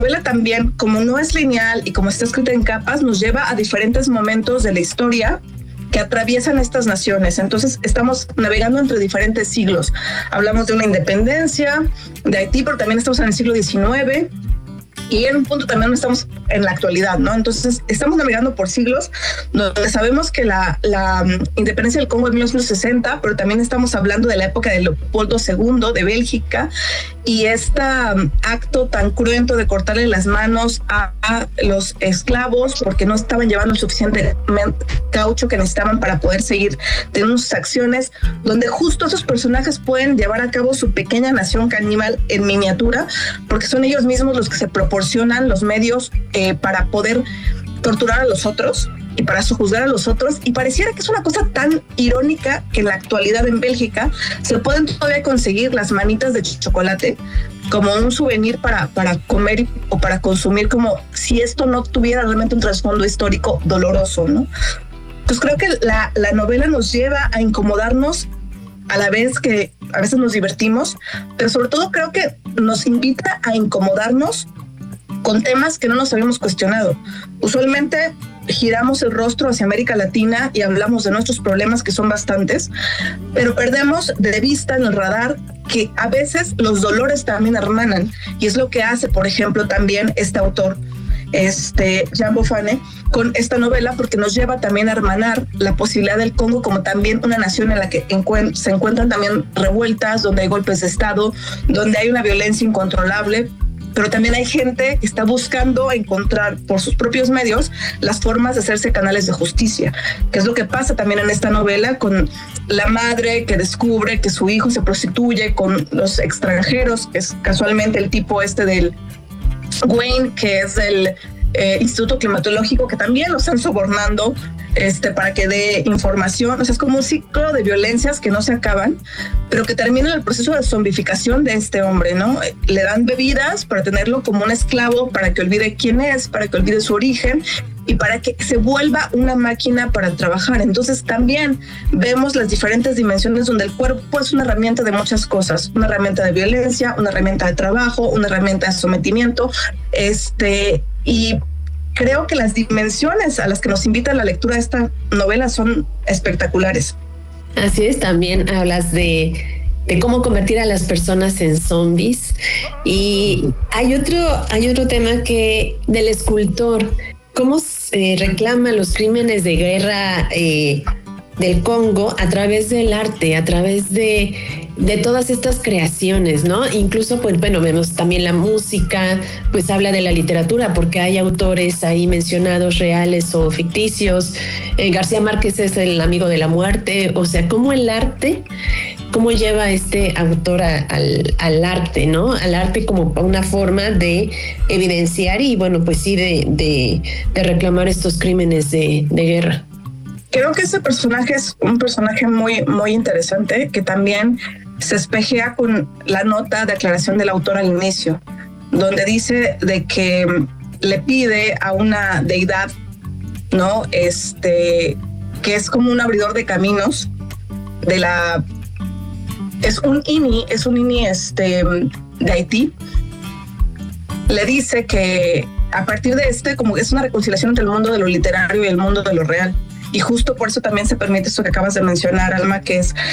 novela también, como no es lineal y como está escrita en capas, nos lleva a diferentes momentos de la historia que atraviesan estas naciones. Entonces estamos navegando entre diferentes siglos. Hablamos de una independencia de Haití, pero también estamos en el siglo XIX. Y en un punto también estamos en la actualidad, ¿no? Entonces estamos navegando por siglos, donde sabemos que la independencia del Congo es 1960, pero también estamos hablando de la época de Leopoldo II de Bélgica, y este acto tan cruento de cortarle las manos a los esclavos porque no estaban llevando el suficiente caucho que necesitaban para poder seguir teniendo sus acciones, donde justo esos personajes pueden llevar a cabo su pequeña nación caníbal en miniatura, porque son ellos mismos los que se proporcionan los medios para poder torturar a los otros y para sojuzgar a los otros, y pareciera que es una cosa tan irónica que en la actualidad en Bélgica se pueden todavía conseguir las manitas de chocolate como un souvenir para comer o para consumir, como si esto no tuviera realmente un trasfondo histórico doloroso, ¿no? Entonces creo que la novela nos lleva a incomodarnos a la vez que a veces nos divertimos, pero sobre todo creo que nos invita a incomodarnos con temas que no nos habíamos cuestionado. Usualmente giramos el rostro hacia América Latina y hablamos de nuestros problemas, que son bastantes, pero perdemos de vista en el radar que a veces los dolores también hermanan, y es lo que hace, por ejemplo, también este autor, Jean Boffané, con esta novela, porque nos lleva también a hermanar la posibilidad del Congo como también una nación en la que se encuentran también revueltas, donde hay golpes de Estado, donde hay una violencia incontrolable, pero también hay gente que está buscando encontrar por sus propios medios las formas de hacerse canales de justicia, que es lo que pasa también en esta novela con la madre que descubre que su hijo se prostituye con los extranjeros, que es casualmente el tipo del Wayne, que es del Instituto Climatológico, que también lo están sobornando para que dé información. O sea, es como un ciclo de violencias que no se acaban, pero que termina en el proceso de zombificación de este hombre, ¿no? Le dan bebidas para tenerlo como un esclavo, para que olvide quién es, para que olvide su origen y para que se vuelva una máquina para trabajar. Entonces también vemos las diferentes dimensiones donde el cuerpo es una herramienta de muchas cosas, una herramienta de violencia, una herramienta de trabajo, una herramienta de sometimiento, y creo que las dimensiones a las que nos invita la lectura de esta novela son espectaculares. Así es, también hablas de cómo convertir a las personas en zombies, y hay otro tema que del escultor, cómo reclama los crímenes de guerra del Congo a través del arte, a través de todas estas creaciones, ¿no? Incluso, pues bueno, vemos también la música, pues habla de la literatura, porque hay autores ahí mencionados reales o ficticios. García Márquez es el amigo de la muerte. O sea, cómo el arte, cómo lleva este autor al arte, ¿no? Al arte como una forma de evidenciar y, bueno, pues sí, de reclamar estos crímenes de guerra. Creo que ese personaje es un personaje muy, muy interesante, que también se espejea con la nota de aclaración del autor al inicio, donde dice de que le pide a una deidad, ¿no? Que es como un abridor de caminos es un ini de Haití. Le dice que a partir de como es una reconciliación entre el mundo de lo literario y el mundo de lo real. Y justo por eso también se permite esto que acabas de mencionar, Alma, que es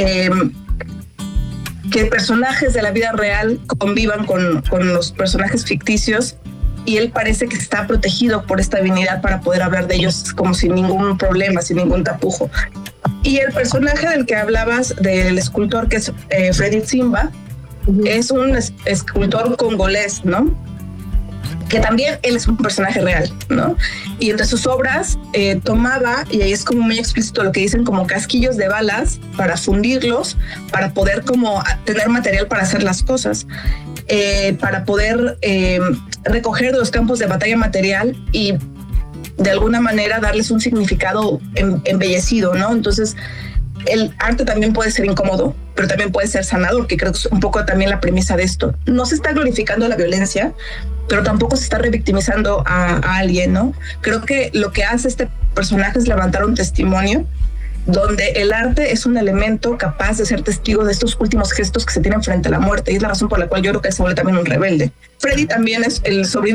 que personajes de la vida real convivan con los personajes ficticios, y él parece que está protegido por esta divinidad para poder hablar de ellos como sin ningún problema, sin ningún tapujo. Y el personaje del que hablabas, del escultor, que es Freddy Simba, es un escultor congolés, ¿no? Que también él es un personaje real, ¿no? Y entre sus obras tomaba, y ahí es como muy explícito lo que dicen, como casquillos de balas para fundirlos, para poder como tener material para hacer las cosas, para poder recoger de los campos de batalla material y de alguna manera darles un significado embellecido, ¿no? Entonces el arte también puede ser incómodo, pero también puede ser sanador, que creo que es un poco también la premisa de esto. No se está glorificando la violencia, pero tampoco se está revictimizando a alguien, ¿no? Creo que lo que hace este personaje es levantar un testimonio donde el arte es un elemento capaz de ser testigo de estos últimos gestos que se tienen frente a la muerte, y es la razón por la cual yo creo que él se vuelve también un rebelde. Freddy también es el sobrino